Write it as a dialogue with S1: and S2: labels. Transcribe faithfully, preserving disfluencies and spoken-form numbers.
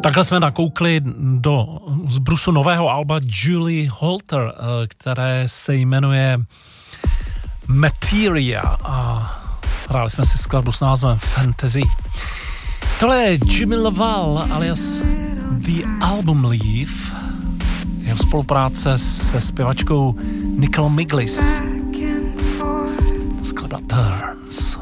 S1: Takhle jsme nakoukli do zbrusu nového alba Julie Holter, které se jmenuje Materia a hráli jsme si skladbu s názvem Fantasy. Tohle je Jimmy Laval alias The Album Leaf, jeho spolupráce se zpěvačkou Nicole Miglis. Skladba Turns.